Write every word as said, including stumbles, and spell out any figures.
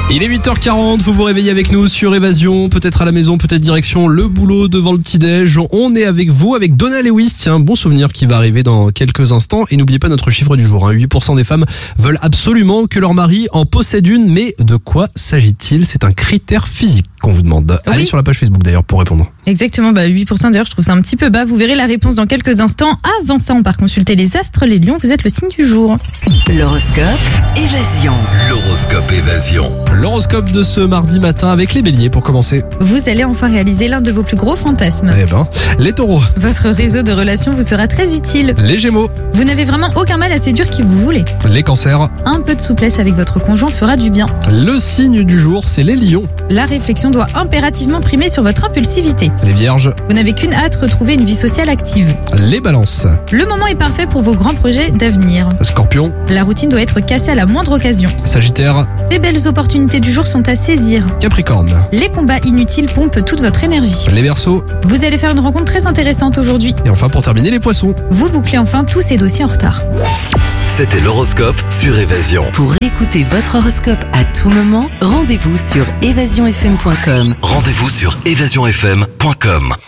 Il est huit heures quarante, vous vous réveillez avec nous sur Évasion, peut-être à la maison, peut-être direction le boulot devant le petit-déj. On est avec vous, avec Donna Lewis, tiens, un bon souvenir qui va arriver dans quelques instants. Et n'oubliez pas notre chiffre du jour, hein. huit pour cent des femmes veulent absolument que leur mari en possède une, mais de quoi s'agit-il? C'est un critère physique qu'on vous demande. Oui. Allez sur la page Facebook d'ailleurs pour répondre. Exactement, bah huit pour cent d'ailleurs, je trouve ça un petit peu bas. Vous verrez la réponse dans quelques instants. Avant ça, on part consulter les astres. Les lions, vous êtes le signe du jour. L'horoscope Évasion. L'horoscope Évasion. L'horoscope de ce mardi matin avec les béliers pour commencer. Vous allez enfin réaliser l'un de vos plus gros fantasmes. Eh ben, les taureaux, Votre réseau de relations vous sera très utile. les gémeaux, Vous n'avez vraiment aucun mal à séduire qui vous voulez. les cancers. Un peu de souplesse avec votre conjoint fera du bien. Le signe du jour, c'est les lions, La réflexion doit impérativement primer sur votre impulsivité. les vierges, Vous n'avez qu'une hâte, retrouver une vie sociale active. les balances, Le moment est parfait pour vos grands projets d'avenir. scorpions, La routine doit être cassée à la moindre occasion. sagittaire, Ces belles opportunités du jour sont à saisir. capricorne, Les combats inutiles pompent toute votre énergie. les verseaux. Vous allez faire une rencontre très intéressante aujourd'hui. Et enfin pour terminer, les poissons. Vous bouclez enfin tous ces dossiers en retard. C'était l'horoscope sur Évasion. Pour écouter votre horoscope à tout moment, rendez-vous sur évasion f m point com. Rendez-vous sur évasion f m point com.